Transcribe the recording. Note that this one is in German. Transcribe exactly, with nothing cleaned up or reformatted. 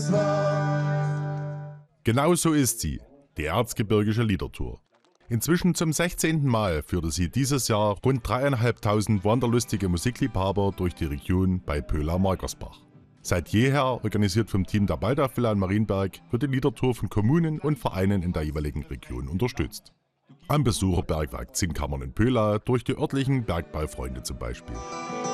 Genau so ist sie, die Erzgebirgische Liedertour. Inzwischen zum sechzehnten Mal führte sie dieses Jahr rund dreieinhalbtausend wanderlustige Musikliebhaber durch die Region bei Pöhlau-Markersbach. Seit jeher organisiert vom Team der Waldorfvilla in Marienberg wird die Liedertour von Kommunen und Vereinen in der jeweiligen Region unterstützt. Am Besucherbergwerk Zinnkammern in Pöhlau durch die örtlichen Bergbaufreunde zum Beispiel.